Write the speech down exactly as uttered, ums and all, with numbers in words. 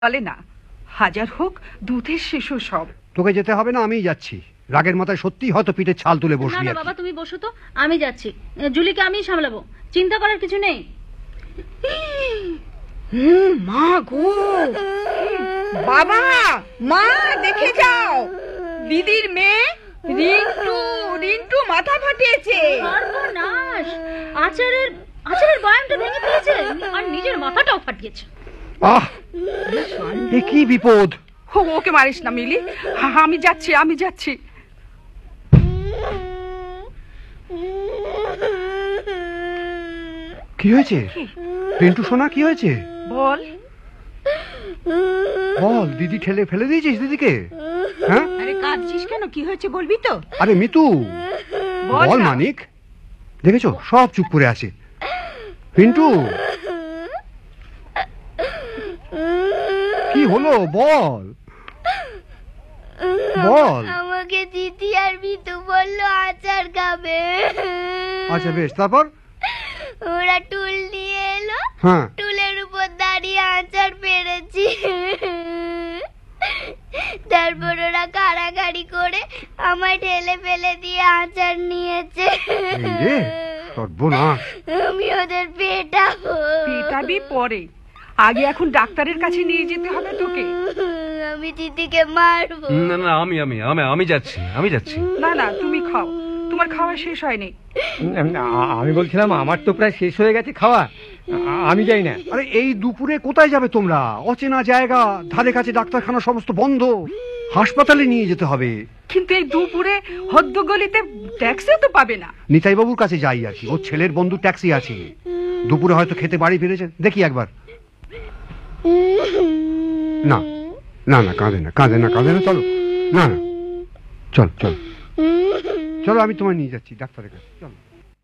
বলে না, হাজার হোক দুধের শিশু সব। তোকে যেতে হবে না, আমিই যাচ্ছি। রাগের মাথায় সত্যি হয়তো পিঠে ছাল তুলে বসবি। না বাবা তুমি বসো তো, আমি যাচ্ছি। জুলিকে আমি সামলাবো, চিন্তা করার কিছু নেই। মা গো, বাবা মা দেখে যাও, দিদির মেয়ে রিন্টু রিন্টু মাথা ফাটিয়েছে। সর্বনাশ, আচারের আচারের বয়ামটা ভেঙে দিয়েছে আর নিজের মাথাটাও ফাটিয়েছে। আহ, এ কি বিপদ! ওকে মারিস না মিলি, আমি যাচ্ছি আমি যাচ্ছি। কি হয়েছে রিন্টু সোনা, কি হয়েছে বল বল। দিদি ঠেলে ফেলে দিয়েছিস দিদিকে? হ্যাঁ, আরে কাঁদছিস কেন, কি হয়েছে বলবি তো? আরে মিতু বল। মানিক দেখেছো, সব চুপ করে আছে। রিন্টু কি হলো বল বল। আমাকে দিদি আর মিতু বললো আচার খাবে। আচ্ছা বেশ, তারপর? ওরা টুল নিয়ে এলো, হ্যাঁ, টুলের উপর দাঁড়িয়ে আচার পেরেছি। তারপর ওরা কাড়াকাড়ি করে আমায় ঠেলে ফেলে দিয়ে আচার নিয়েছে। সর্বনাশ। আমি ওদের পেটাবো। পেটাবি পরে, আগে এখন ডাক্তারের কাছে নিয়ে যেতে হবে তোকে। আমি দিদিকে মারবো। না না, আমি আমি আমি আমি যাচ্ছি আমি যাচ্ছি না না, তুমি খাও, তোমার খাওয়া শেষ হয়নি। আমি বলছিলাম আমার তো প্রায় শেষ হয়ে গেছে খাওয়া, আমি যাই না। আরে এই দুপুরে কোথায় যাবে তোমরা? অচেনা জায়গা, ধারে কাছে ডাক্তারখানা সমস্ত বন্ধ, হাসপাতালে নিয়ে যেতে হবে। কিন্তু এই দুপুরে হদ্দ গলিতে ট্যাক্সি তো পাবে না। নিতাই বাবুর কাছে যাই আর কি, ওর ছেলের বন্ধু ট্যাক্সি আছে। দুপুরে হয়তো খেতে বাড়ি ফিরেছে, দেখি একবার। না না না, কাঁদে না কাঁদে না কাঁদে না, চলো। না না, চল চল চলো, আমি তোমায় নিয়ে যাচ্ছি ডাক্তারের কাছে, চলো।